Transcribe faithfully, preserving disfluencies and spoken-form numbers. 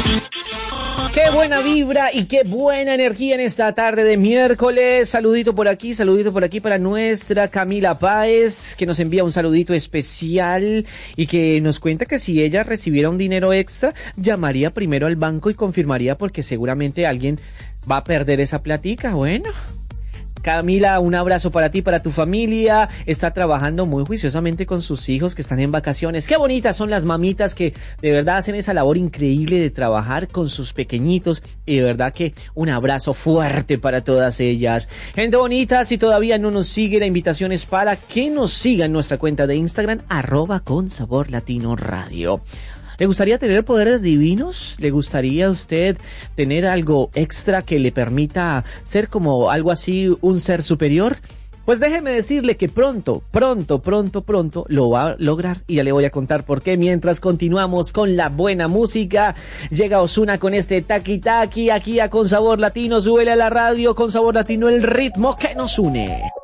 Qué buena vibra y qué buena energía en esta tarde de miércoles. Saludito por aquí, saludito por aquí para nuestra Camila Páez, que nos envía un saludito especial y que nos cuenta que si ella recibiera un dinero extra, llamaría primero al banco y confirmaría porque seguramente alguien va a perder esa platica. Bueno, Camila, un abrazo para ti, para tu familia. Está trabajando muy juiciosamente con sus hijos que están en vacaciones. Qué bonitas son las mamitas que de verdad hacen esa labor increíble de trabajar con sus pequeñitos. Y de verdad que un abrazo fuerte para todas ellas. Gente bonita, si todavía no nos sigue, la invitación es para que nos siga en nuestra cuenta de Instagram, arroba con sabor latino radio. ¿Le gustaría tener poderes divinos? ¿Le gustaría a usted tener algo extra que le permita ser como algo así, un ser superior? Pues déjeme decirle que pronto, pronto, pronto, pronto lo va a lograr y ya le voy a contar por qué. Mientras continuamos con la buena música, llega Ozuna con este Taki Taki aquí a Con Sabor Latino. Súbele a la radio, Con Sabor Latino, el ritmo que nos une.